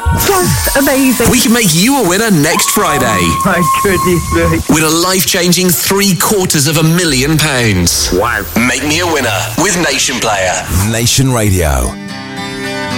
Just amazing. We can make you a winner next Friday. My goodness me. Win a life-changing £750,000. Wow. Make me a winner with Nation Player. Nation Radio.